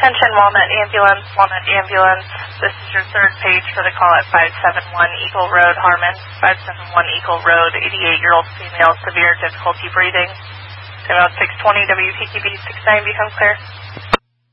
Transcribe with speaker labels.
Speaker 1: Attention Walnut Ambulance. This is your third page for the call at 571 Eagle Road, Harmon. 571 Eagle Road, 88-year-old female, severe difficulty breathing. About 620 WPTB 69, become clear.